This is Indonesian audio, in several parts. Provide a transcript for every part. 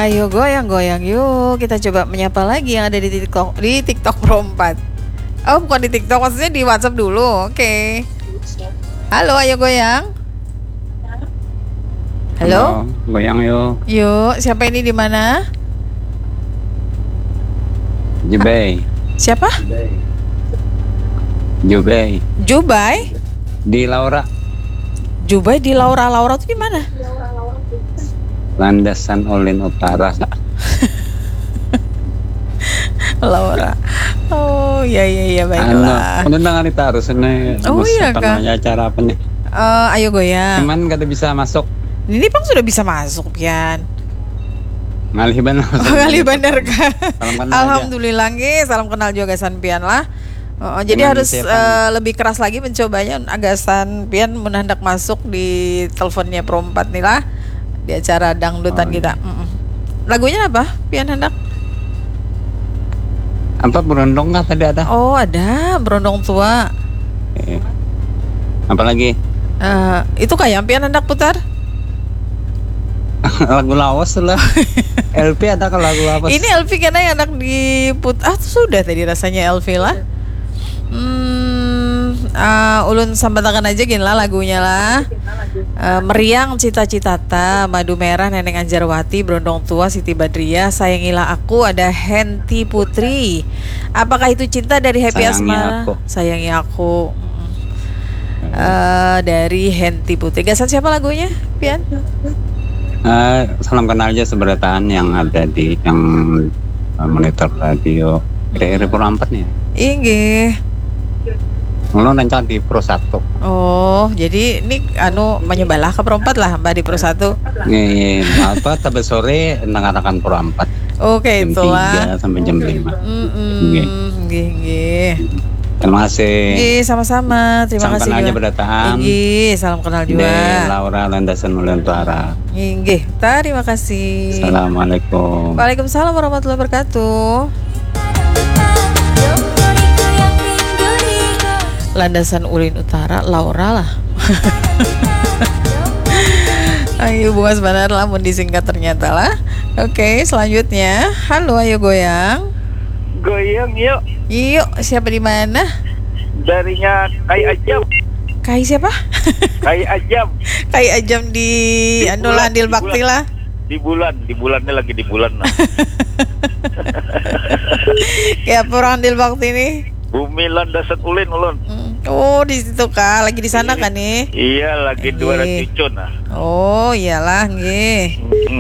Ayo goyang-goyang yuk. Kita coba menyapa lagi yang ada di TikTok Pro 4. Oh, bukan di TikTok, maksudnya di WhatsApp dulu. Oke. Halo, ayo goyang. Halo, goyang yuk. Yuk, siapa ini di mana? Jubei. Siapa? Jubei. Jubai? Di Laura. Jubai di Laura. Laura tuh di mana? Landasan Ulin Utara. Laura. Oh iya baiklah. Ano na nga harus ini. Oh iya kak. Acara apa nih? Ayo goyang. Cuman kada bisa masuk. Ini Bang sudah bisa masuk Pian. Ngaliban. Ngalih bandar kak. Salam kenal Alhamdulillah nggih, salam kenal juga San Pian lah. Jadi harus lebih keras lagi mencobanya. Agasan Pian menandak masuk di teleponnya Pro 4 nih lah. Di acara dangdutan kita. Lagunya apa? Pian hendak? Apa berondong nggak tadi ada? Oh ada berondong tua. Apa lagi? Itu kayak Pian hendak putar? Lagu lawas lah. LP ada ke lagu apa? Ini LP karena yang hendak diputar. Sudah tadi rasanya LP lah. Ulun sambatakan aja gini lah lagunya lah. Meriang cita-cita Madu Merah Neneng Anjarwati, Berondong Tua Siti Badriah, Sayangilah Aku ada Henti Putri. Apakah itu cinta dari Happy Asmara? Sayangi Aku. Dari Henti Putri. Gasan siapa lagunya, Pian? Salam kenal aja seberataan yang ada di yang monitor radio RRI Pro 4 nih. Inggih. Lo rencana di Pro 1. Oh, jadi ini menyebalah ke Pro 4 lah Mbak di Pro 1. Apa tabel sore nangarakan Pro 4. Oke, itulah. Jam 3 sampai jam 5. Nggih. Terima kasih. Nggih, sama-sama. Terima kasih. Salam kenal aja berdataan. Nggih, salam kenal juga. De Laura Landasan Ulin Utara. Nggih, terima kasih. Assalamualaikum. Waalaikumsalam warahmatullahi wabarakatuh. Landasan Ulin Utara, Laura lah. Ayo bunga sebentar lah, mau disingkat ternyata lah. Oke, selanjutnya. Halo, ayo goyang. Goyang yuk. Yuk, siapa di mana? Darinya Kai Ajam. Kai siapa? Kai Ajam. Kai Ajam di Andil Bakti lah. Di bulannya lagi di bulan. Kayak orang Andil Bakti nih. Bumi Landasan Ulin ulun. Oh, di situ kak, lagi di sana kan nih? Iya, lagi 200 cucun nah. Oh, iyalah, nggih.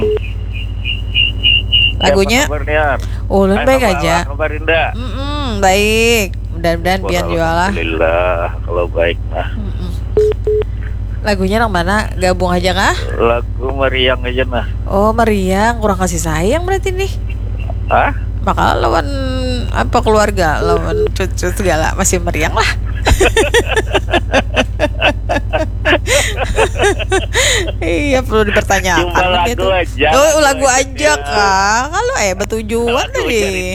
Lagunya? Ulun baik aja. Kabar Indah. Baik. Mudah-mudahan Pian juga lah. Alhamdulillah, kalau baik nah. Lagunya yang mana? Gabung aja kah? Lagu Meriang aja nah. Oh, Meriang, kurang kasih sayang berarti nih. Hah? Maka lawan apa keluarga, lawan cucu segala masih meriang lah. Iya, perlu dipertanyakan gitu. Lagu aja kak. Kalau bertujuan tadi.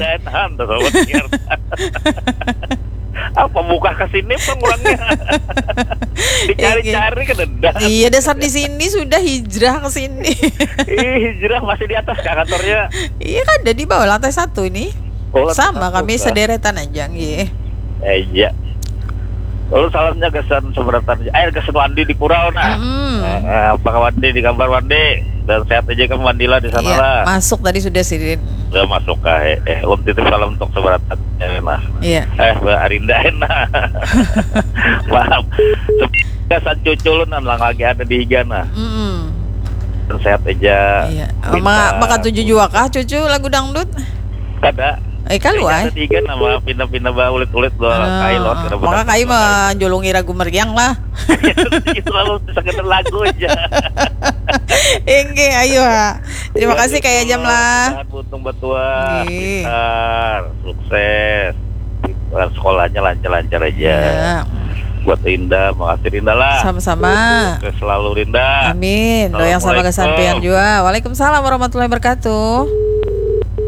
Apa buka ke sini pengulangnya? Dicari-cari ke dendam. Iya, dasar di sini sudah hijrah ke sini. Hijrah masih di atas kantornya. Iya kan, ada di bawah lantai 1 ini. Sama kami sederetan aja nggih. Iya. Lalu salamnya kesan seberatan kesan Wandi di Kurau nah. Apakah Wandi di kabar Wandi dan sehat aja kamu Wandi lah di sana lah. Masuk tadi sudah sih. Udah masuk kah? Titip salam untuk seberatan nah. Iya. Mbak Arinda nah. Maaf. Kesan cuculun lagi ada di Higana. Dan sehat aja. Iya. Maka 7 juga kah cucu lagu dangdut? Kada. Kalau tiga nama pindah-pindah ulit-ulit kailot. Maka kai menjolongi ragu meriang lah. Itu lalu sekedar lagu aja. Enggak, ayo. Terima kasih kayak jam lah. Untung betua, pintar, sukses. Sekolahnya lancar-lancar aja. Buat Rinda, makasih Rinda lah. Sama-sama. Selalu Rinda. Amin. Doa yang sama kesampean juga. Waalaikumsalam warahmatullahi wabarakatuh.